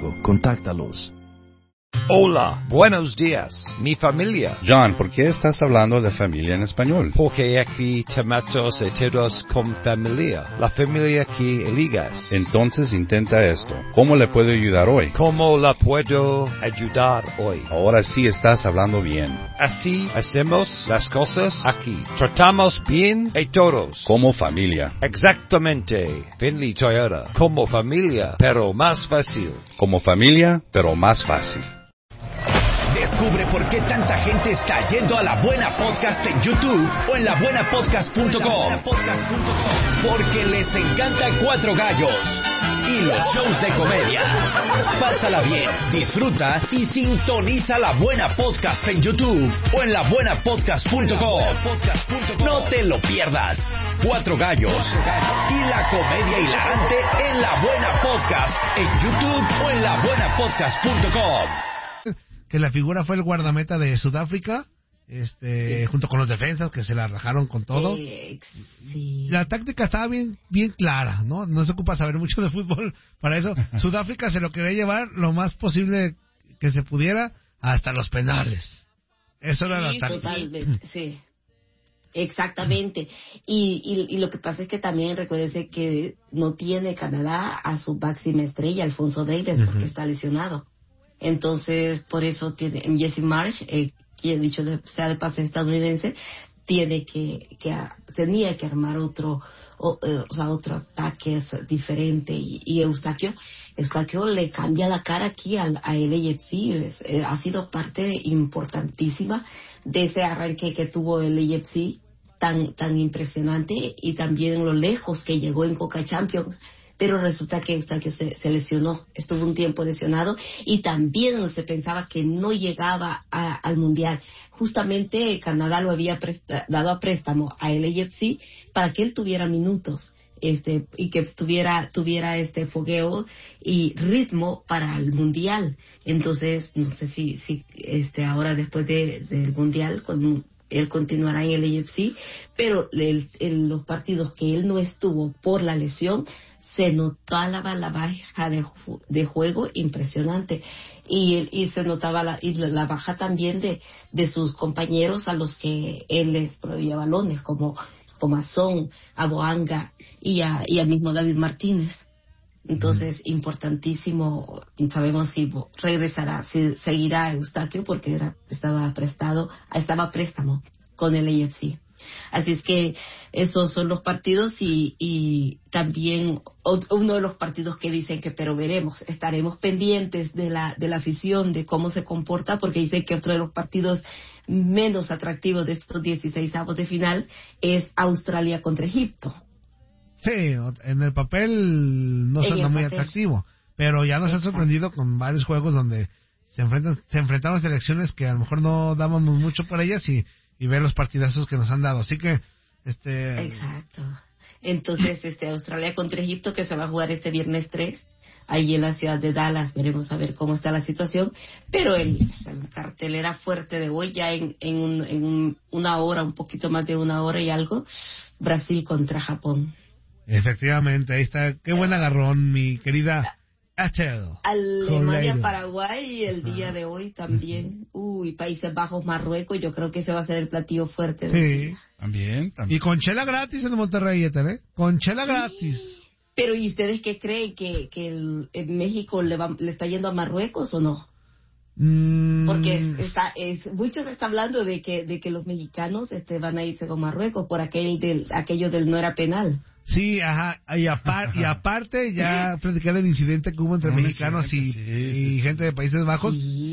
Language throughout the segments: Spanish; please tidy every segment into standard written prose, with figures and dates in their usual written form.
algo, contáctalos. Hola, buenos días, mi familia. John, ¿por qué estás hablando de familia en español? Porque aquí tomamos todos con familia. La familia que eligas. Entonces intenta esto. ¿Cómo le puedo ayudar hoy? ¿Cómo la puedo ayudar hoy? Ahora sí estás hablando bien. Así hacemos las cosas aquí. Tratamos bien a todos. Como familia. Exactamente. Finley Toyota. Como familia, pero más fácil. Como familia, pero más fácil. Descubre por qué tanta gente está yendo a La Buena Podcast en YouTube o en labuenapodcast.com. Porque les encanta Cuatro Gallos y los shows de comedia. Pásala bien, disfruta y sintoniza La Buena Podcast en YouTube o en labuenapodcast.com. No te lo pierdas. Cuatro Gallos y la comedia hilarante en La Buena Podcast en YouTube o en labuenapodcast.com. Que la figura fue el guardameta de Sudáfrica, junto con los defensas que se la rajaron con todo. Sí. La táctica estaba bien clara, ¿no? No se ocupa saber mucho de fútbol para eso. Sudáfrica se lo quería llevar lo más posible que se pudiera hasta los penales. Eso era la táctica. Totalmente, sí. Exactamente. Y lo que pasa es que también recuérdese que no tiene Canadá a su máxima estrella, Alfonso Davies, porque está lesionado. Entonces, por eso tiene Jesse Marsh, que dicho sea de paso estadounidense, tenía que armar otro ataque diferente. Y Eustaquio le cambia la cara aquí a LAFC. Ha sido parte importantísima de ese arranque que tuvo el LAFC tan impresionante, y también lo lejos que llegó en Coca Champions. Pero resulta que Eustaquio se lesionó, estuvo un tiempo lesionado, y también se pensaba que no llegaba al Mundial. Justamente Canadá lo había dado a préstamo a LAFC para que él tuviera minutos y que tuviera fogueo y ritmo para el Mundial. Entonces, no sé si ahora después del Mundial él continuará en el LAFC, pero los partidos que él no estuvo por la lesión, se notaba la baja de juego impresionante, y se notaba la baja también de sus compañeros a los que él les proveía balones, como a Son, a Boanga y al mismo David Martínez. Entonces, importantísimo. Sabemos si regresará, si seguirá Eustaquio, porque estaba a préstamo con el AFC. Así es que esos son los partidos, y también uno de los partidos que dicen que, pero estaremos pendientes de la afición, de cómo se comporta, porque dicen que otro de los partidos menos atractivos de estos 16avos de final es Australia contra Egipto. Sí, en el papel no suena muy atractivo, pero ya nos ha sorprendido con varios juegos donde se enfrentaron selecciones que a lo mejor no dábamos mucho por ellas, y ver los partidazos que nos han dado. Así que Exacto. Entonces, Australia contra Egipto, que se va a jugar este viernes 3 ahí en la ciudad de Dallas. Veremos a ver cómo está la situación, pero la cartelera fuerte de hoy, ya en una hora, un poquito más de una hora y algo, Brasil contra Japón. Efectivamente, ahí está. Qué buen agarrón, mi querida Achel. Alemania, Paraguay, y el día de hoy también. Países Bajos, Marruecos. Yo creo que ese va a ser el platillo fuerte. Sí, también. Y con chela gratis en Monterrey, ¿eh? Con chela gratis. Pero ¿y ustedes qué creen? ¿Que en México le está yendo a Marruecos o no? Porque mucho se está hablando de que los mexicanos van a irse con Marruecos por aquello del no era penal. Sí, ajá, y aparte ya platicar el incidente que hubo entre mexicanos y gente de Países Bajos,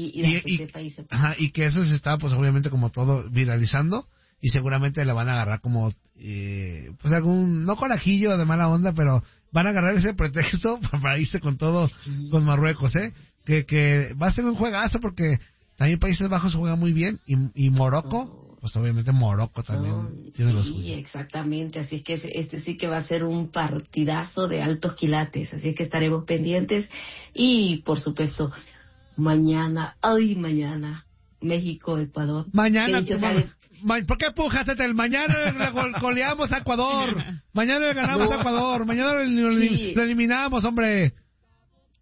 y que eso se está, pues obviamente, como todo, viralizando, y seguramente le van a agarrar como pues algún, no corajillo de mala onda, pero van a agarrar ese pretexto para irse con todo con Marruecos, que va a ser un juegazo, porque también Países Bajos juega muy bien, y Morocco, pues obviamente Morocco también tiene los suyos. Sí, exactamente. Así es que sí que va a ser un partidazo de altos quilates. Así es que estaremos pendientes. Y, por supuesto, mañana, México, Ecuador. Mañana, ¿por qué pujas? Mañana le goleamos a Ecuador. Mañana le ganamos a Ecuador. Mañana lo eliminamos, hombre.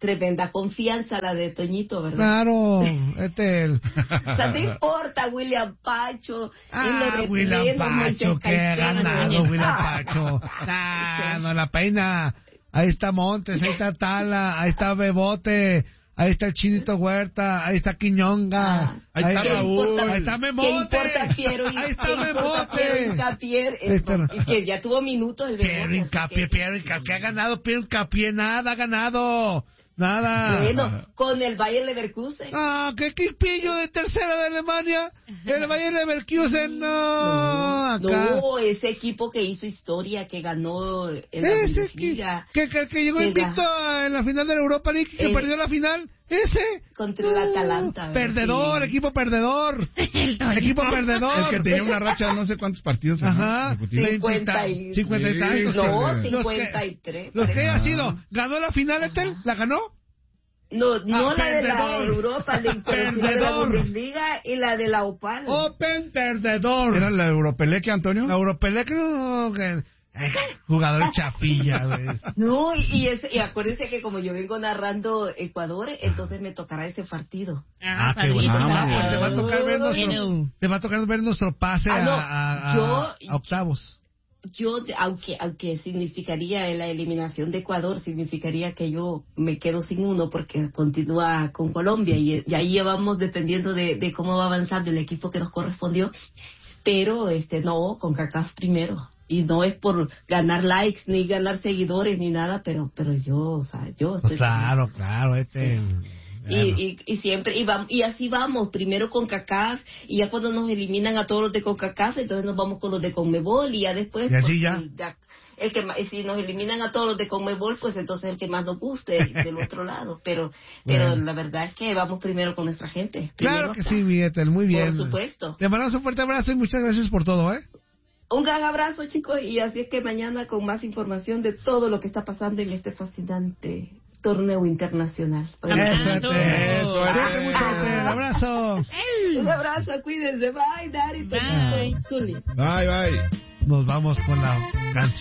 tremenda confianza la de Toñito, ¿verdad? Claro, O sea, no importa William Pacho. William Pacho, que ha ganado William Pacho. No la peina. Ahí está Montes, ahí está Tala, ahí está Bebote, ahí está el Chinito Huerta, ahí está Quiñonga, ahí está Raúl, ahí está Memote, ahí está Memote, y que ya tuvo minutos el Bebote. Piero Hincapié ha ganado, Piero Hincapié nada ha ganado. Nada. Bueno, con el Bayer Leverkusen. ¡Qué equipillo de tercera de Alemania! El Bayer Leverkusen, no. No, ese equipo que hizo historia, que ganó en la Bundesliga. Que llegó invicto en la final de la Europa League, que perdió la final. Ese. Contra el Atalanta. Perdedor, sí. Equipo perdedor. Equipo perdedor. El que tenía una racha de no sé cuántos partidos. Ajá. 50 y tantos. No, 53. Los que haya sido. ¿Ganó la final, Etel? ¿La ganó? No, la de la Europa League, pero sí la de la Bundesliga y la de la Opal. Perdedor. ¿Era la Europeleque, Antonio? La Europeleque, no, jugador chafilla, güey. No, y acuérdense que como yo vengo narrando Ecuador, entonces me tocará ese partido. Qué bueno. Pues te va a tocar ver nuestro pase a octavos. Yo, aunque significaría la eliminación de Ecuador, significaría que yo me quedo sin uno porque continúa con Colombia y ahí llevamos dependiendo de cómo va avanzando el equipo que nos correspondió, pero no, con CONCACAF primero. Y no es por ganar likes, ni ganar seguidores, ni nada, pero yo estoy... Claro, Y siempre, y así vamos, primero con CONCACAF, y ya cuando nos eliminan a todos los de CONCACAF, entonces nos vamos con los de CONMEBOL, y ya después... Y así ya. El que si nos eliminan a todos los de CONMEBOL, pues entonces el que más nos guste del otro lado, pero la verdad es que vamos primero con nuestra gente. Claro que sí, Miguel, muy bien. Por supuesto. Te mandamos un fuerte abrazo y muchas gracias por todo, Un gran abrazo, chicos, y así es que mañana con más información de todo lo que está pasando en este fascinante torneo internacional. Un abrazo. Un abrazo, cuídense. Bye, Dari. Bye. Bye. Nos vamos con la canción.